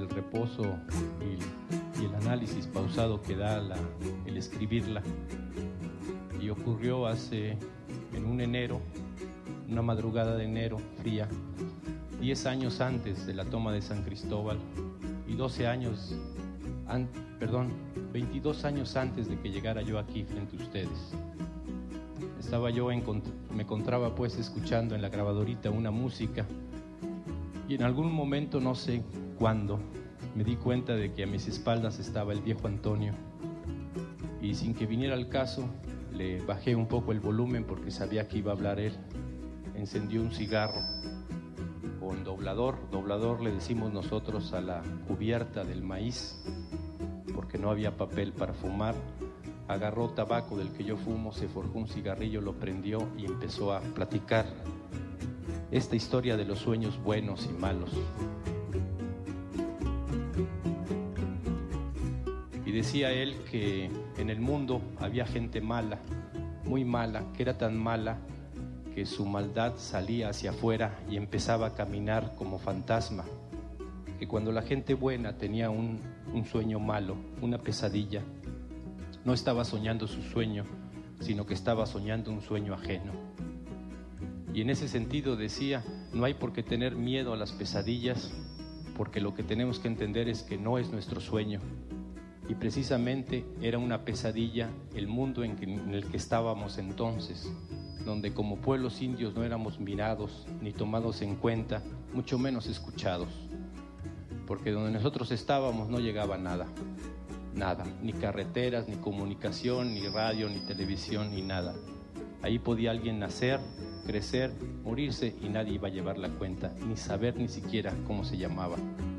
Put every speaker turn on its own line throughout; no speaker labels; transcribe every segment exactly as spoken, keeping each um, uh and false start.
el reposo y, y el análisis pausado que da la, el escribirla. Y ocurrió hace, en un enero, una madrugada de enero fría, diez años antes de la toma de San Cristóbal y doce años, an, perdón, veintidós años antes de que llegara yo aquí frente a ustedes. Estaba yo, en, me encontraba pues escuchando en la grabadorita una música y en algún momento, no sé cuándo, me di cuenta de que a mis espaldas estaba el viejo Antonio y sin que viniera al caso le bajé un poco el volumen porque sabía que iba a hablar él. Encendió un cigarro con doblador, doblador le decimos nosotros a la cubierta del maíz porque no había papel para fumar. Agarró tabaco del que yo fumo, se forjó un cigarrillo, lo prendió y empezó a platicar esta historia de los sueños buenos y malos. Y decía él que en el mundo había gente mala, muy mala, que era tan mala que su maldad salía hacia afuera y empezaba a caminar como fantasma. Que cuando la gente buena tenía un, un sueño malo, una pesadilla, no estaba soñando su sueño, sino que estaba soñando un sueño ajeno. Y en ese sentido decía, no hay por qué tener miedo a las pesadillas, porque lo que tenemos que entender es que no es nuestro sueño. Y precisamente era una pesadilla el mundo en, que, en el que estábamos entonces, donde como pueblos indios no éramos mirados ni tomados en cuenta, mucho menos escuchados, porque donde nosotros estábamos no llegaba nada. Nada, ni carreteras, ni comunicación, ni radio, ni televisión, ni nada. Ahí podía alguien nacer, crecer, morirse y nadie iba a llevar la cuenta, ni saber ni siquiera cómo se llamaba.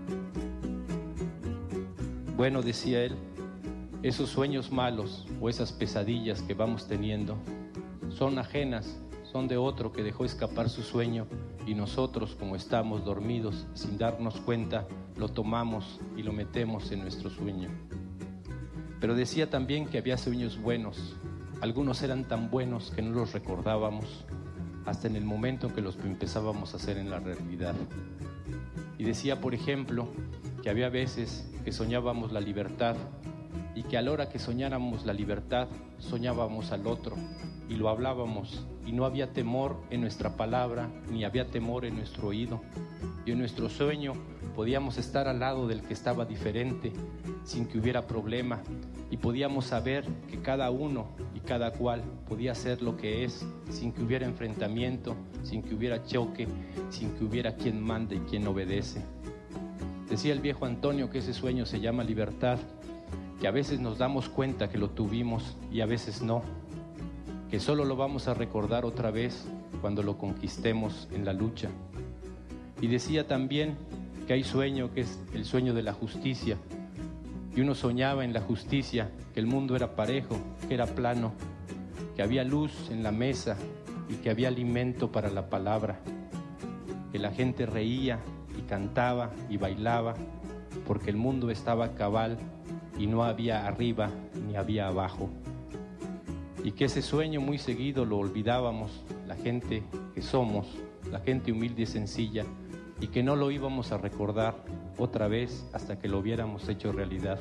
Bueno, decía él, esos sueños malos o esas pesadillas que vamos teniendo son ajenas, son de otro que dejó escapar su sueño y nosotros, como estamos dormidos, sin darnos cuenta, lo tomamos y lo metemos en nuestro sueño. Pero decía también que había sueños buenos. Algunos eran tan buenos que no los recordábamos hasta en el momento en que los empezábamos a hacer en la realidad. Y decía, por ejemplo, que había veces que soñábamos la libertad y que a la hora que soñáramos la libertad, soñábamos al otro y lo hablábamos y no había temor en nuestra palabra ni había temor en nuestro oído. Y en nuestro sueño podíamos estar al lado del que estaba diferente sin que hubiera problema y podíamos saber que cada uno y cada cual podía ser lo que es sin que hubiera enfrentamiento, sin que hubiera choque, sin que hubiera quien manda y quien obedece. Decía el viejo Antonio que ese sueño se llama libertad, que a veces nos damos cuenta que lo tuvimos y a veces no, que solo lo vamos a recordar otra vez cuando lo conquistemos en la lucha. Y decía también que hay sueño que es el sueño de la justicia, y uno soñaba en la justicia, que el mundo era parejo, que era plano, que había luz en la mesa y que había alimento para la palabra, que la gente reía y cantaba y bailaba, porque el mundo estaba cabal y no había arriba ni había abajo. Y que ese sueño muy seguido lo olvidábamos, la gente que somos, la gente humilde y sencilla, y que no lo íbamos a recordar otra vez hasta que lo hubiéramos hecho realidad.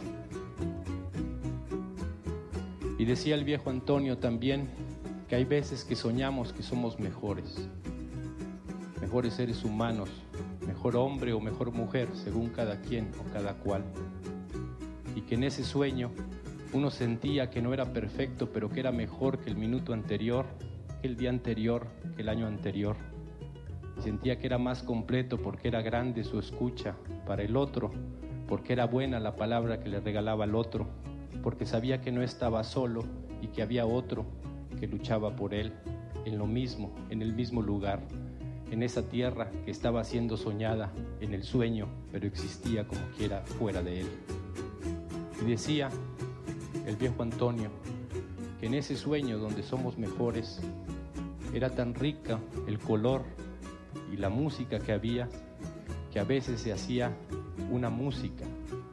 Y decía el viejo Antonio también que hay veces que soñamos que somos mejores, mejores seres humanos, mejor hombre o mejor mujer, según cada quien o cada cual. Y que en ese sueño uno sentía que no era perfecto, pero que era mejor que el minuto anterior, que el día anterior, que el año anterior. Sentía que era más completo porque era grande su escucha para el otro, porque era buena la palabra que le regalaba al otro, porque sabía que no estaba solo y que había otro que luchaba por él en lo mismo, en el mismo lugar, en esa tierra que estaba siendo soñada en el sueño, pero existía como quiera fuera de él. Y decía el viejo Antonio que en ese sueño donde somos mejores era tan rica el color y la música que había, que a veces se hacía una música.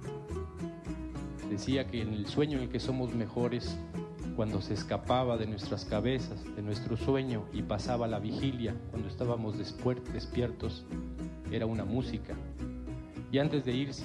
Decía que en el sueño en el que somos mejores, cuando se escapaba de nuestras cabezas, de nuestro sueño y pasaba la vigilia, cuando estábamos despiertos, era una música. Y antes de irse